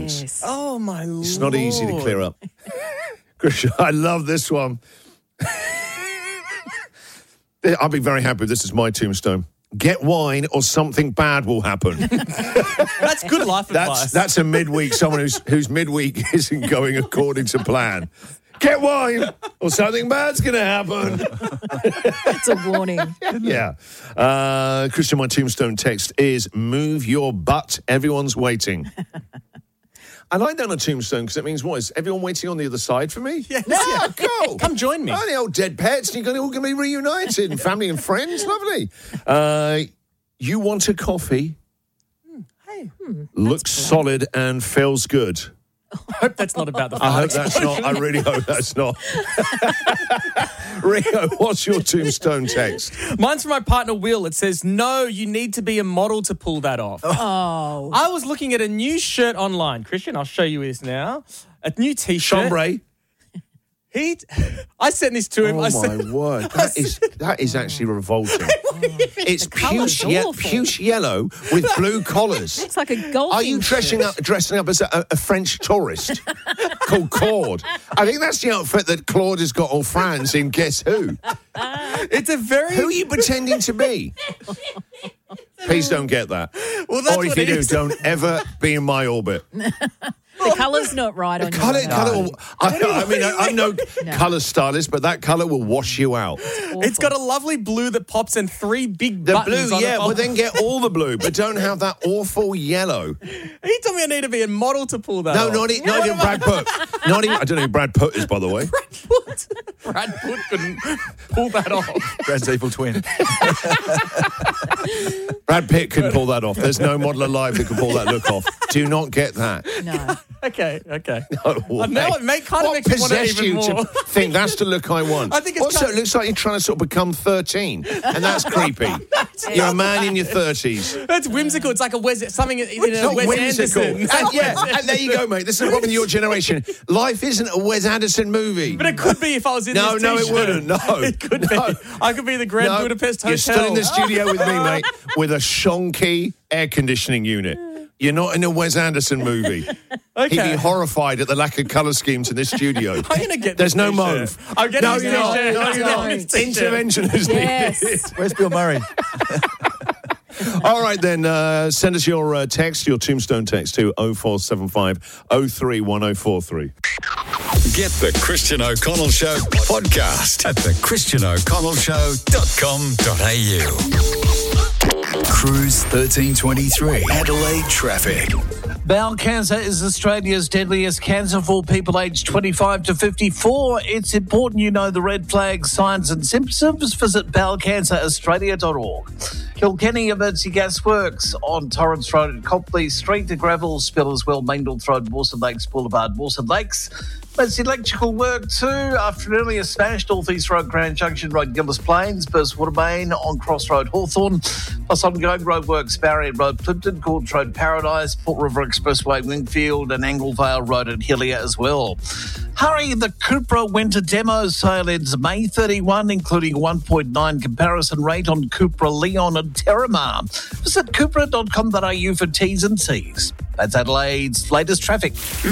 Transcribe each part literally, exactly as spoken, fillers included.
sense. Yes. Oh, my Lord. It's not easy to clear up. Christian, I love this one. I'll be very happy if this is my tombstone. Get wine or something bad will happen. That's good life That's advice. that's a midweek, someone who's whose midweek isn't going according to plan. Get wine or something bad's going to happen. It's a warning. Yeah. Uh, Christian, my tombstone text is move your butt. Everyone's waiting. I like that on a tombstone because it means what? Is everyone waiting on the other side for me? Yes, Yeah, yeah. cool. Come join me. Oh, the old dead pets. You're gonna, all going to be reunited and family and friends. Lovely. Uh, you want a coffee? Hey. Looks solid and feels good. I hope that's not about the I hope fire that's not. I really hope that's not. Rio, what's your tombstone text? Mine's from my partner, Will. It says, no, you need to be a model to pull that off. Oh. I was looking at a new shirt online. Christian, I'll show you this now. A new T-shirt. Chambray. He, I sent this to him. Oh, I my said, word. That is, that is actually revolting. It's colour's puce, ye- awful. puce yellow with blue collars. Looks like a golfing Are you dressing shirt. up, dressing up as a, a French tourist called Claude? I think that's the outfit that Claude has got all France in Guess Who. it's a very... Who are you pretending to be? Please don't get that. Well, that's or if what you it do, is. don't ever be in my orbit. The colour's not right on Colour, your colour. Will, I, I mean, I, I'm no, colour stylist, but that colour will wash you out. It's got a lovely blue that pops and three big The buttons blue, on yeah, it. well then get all the blue, but don't have that awful yellow. He told me I need to be a model to pull that No, off. not, e- not even Brad Pitt. Not even, I don't know who Brad Pitt is, by the way. What? Brad Pitt couldn't pull that off. Brad's evil twin. Brad Pitt can pull that off. There's no model alive that can pull that look off. Do not get that. No. Okay, okay. Oh, Uh, now it may kind of what makes me want it possessed even you more. to think that's the look I want? I think it's also, kind it looks like you're trying to sort of become thirteen, and that's creepy. You're a man in your thirties. That's whimsical. It's like a Wes, something in It's a not Wes whimsical. Anderson. And, yeah, and there you go, mate. This is the problem with your generation. Life isn't a Wes Anderson movie. But it could be if I was in No, this no, it t-shirt. wouldn't. No. It could No. be. I could be the Grand No, Budapest Hotel. You're still in the studio with me, mate, with a shonky air conditioning unit. You're not in a Wes Anderson movie. Okay. He'd be horrified at the lack of colour schemes in this studio. I'm going to get There's this no t-shirt. mauve. I'm getting No, this you're not. t-shirt. No, I'm you're getting not. this t-shirt. Intervention is Yes. needed. Where's Bill Murray? All right, then, uh, send us your uh, text, your tombstone text to oh four seven five oh three one oh four three. Get the Christian O'Connell Show podcast at the christian o'connell show dot com dot a u. Cruise thirteen twenty-three, Adelaide traffic. Bowel cancer is Australia's deadliest cancer for people aged twenty-five to fifty-four. It's important you know the red flags, signs and symptoms. Visit bowel cancer australia dot org. Kilkenny Emergency Gas Works on Torrance Road at Copley Street. The gravel spill as well, Maindorf Road, Mawson Lakes Boulevard, Mawson Lakes. It's electrical work too. After an earlier smash, Northeast Road, Grand Junction Road, Gillis Plains, Burswater Main on Cross Road, Hawthorn, plus ongoing roadworks, Barrier Road, Plimpton, Court Road, Paradise, Port River Expressway, Wingfield, and Anglevale Road at Hillier as well. Hurry, the Cupra Winter Demo sale ends May thirty-first, including one point nine comparison rate on Cupra Leon and Terramar. Visit cupra dot com dot a u for T's and C's. That's Adelaide's latest traffic.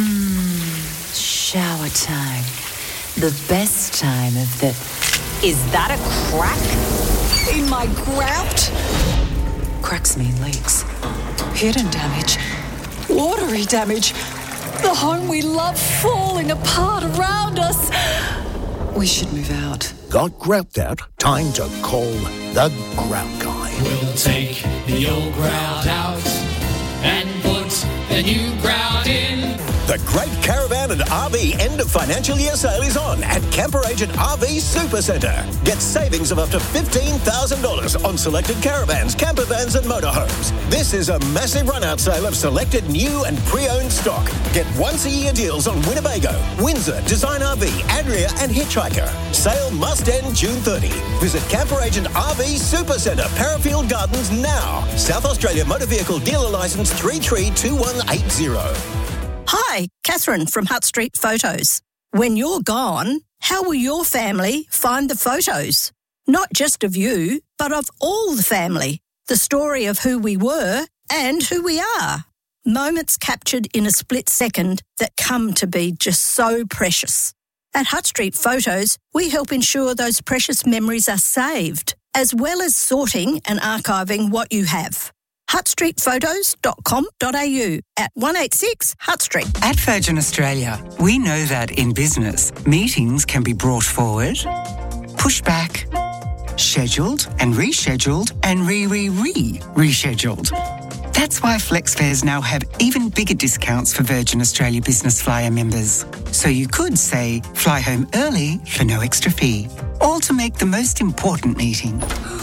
Shower time. The best time of the... Is that a crack in my grout? Cracks mean leaks. Hidden damage. Watery damage. The home we love falling apart around us. We should move out. Got grout out? Time to call the Grout Guy. We'll take the old grout out and put the new grout in. The Great Caravan and R V end of financial year sale is on at Camper Agent R V Supercentre. Get savings of up to fifteen thousand dollars on selected caravans, camper vans and motorhomes. This is a massive run-out sale of selected new and pre-owned stock. Get once-a-year deals on Winnebago, Windsor, Design R V, Adria and Hitchhiker. Sale must end June thirtieth. Visit Camper Agent R V Supercentre, Parafield Gardens now. South Australia Motor Vehicle Dealer Licence three three two one eight zero. Hi, Catherine from Hutt Street Photos. When you're gone, how will your family find the photos? Not just of you, but of all the family. The story of who we were and who we are. moments captured in a split second that come to be just so precious. At Hutt Street Photos, we help ensure those precious memories are saved, as well as sorting and archiving what you have. hutt street photos dot com dot a u at one eighty-six Hutt Street. At Virgin Australia, we know that in business, meetings can be brought forward, pushed back, scheduled and rescheduled and re-re-re-rescheduled. That's why FlexFares now have even bigger discounts for Virgin Australia Business Flyer members. So you could say, fly home early for no extra fee. All to make the most important meeting.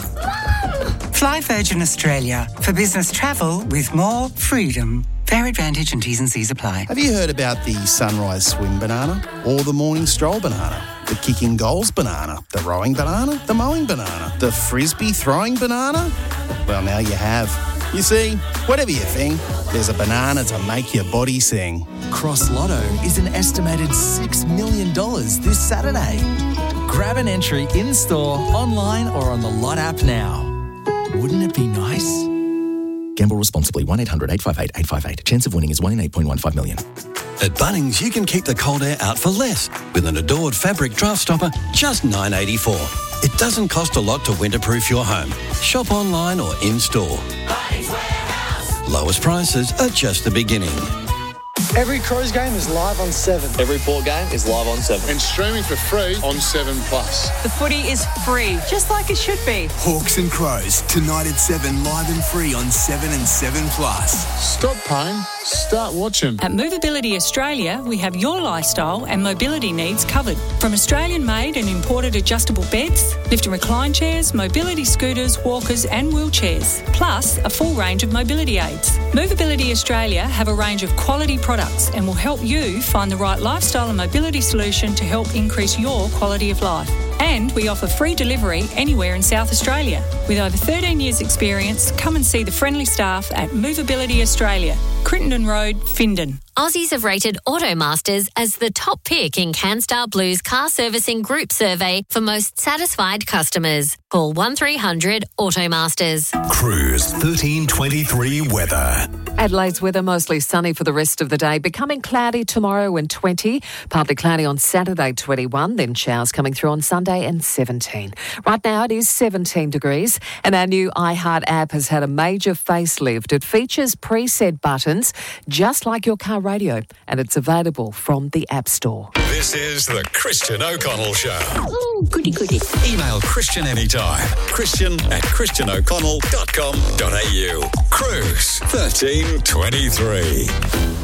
Fly Virgin Australia for business travel with more freedom. Fair advantage and T's and C's apply. Have you heard about the sunrise swim banana or the morning stroll banana? The kicking goals banana, the rowing banana, the mowing banana, the frisbee throwing banana? Well, now you have. You see, whatever your thing, there's a banana to make your body sing. Cross Lotto is an estimated six million dollars this Saturday. Grab an entry in-store, online or on the Lot app now. Wouldn't it be nice? Gamble responsibly. one eight hundred eight five eight eight five eight. Chance of winning is one in eight point one five million. At Bunnings, you can keep the cold air out for less with an Adored fabric draft stopper, just nine dollars eighty-four. It doesn't cost a lot to winterproof your home. Shop online or in-store. Lowest prices are just the beginning. Every Crows game is live on seven. Every Port game is live on seven. And streaming for free on seven plus. The footy is free, just like it should be. Hawks and Crows, tonight at seven, live and free on seven and seven plus. Stop paying, start watching. At Movability Australia, we have your lifestyle and mobility needs covered. From Australian-made and imported adjustable beds, lift and recline chairs, mobility scooters, walkers and wheelchairs, plus a full range of mobility aids. Movability Australia have a range of quality products and will help you find the right lifestyle and mobility solution to help increase your quality of life. And we offer free delivery anywhere in South Australia. With over thirteen years experience, come and see the friendly staff at Movability Australia, Crittenden Road, Findon. Aussies have rated Automasters as the top pick in CanStar Blue's car servicing group survey for most satisfied customers. Call one three hundred Automasters. Cruise thirteen twenty-three weather. Adelaide's weather mostly sunny for the rest of the day, becoming cloudy tomorrow and twenty, partly cloudy on Saturday twenty-one, then showers coming through on Sunday and seventeen. Right now it is seventeen degrees and our new iHeart app has had a major facelift. It features preset buttons just like your car radio and it's available from the App Store. This is the Christian O'Connell Show. Oh, goody goody. Email Christian anytime. Christian at christian o'connell dot com dot a u. Cruise thirteen twenty-three.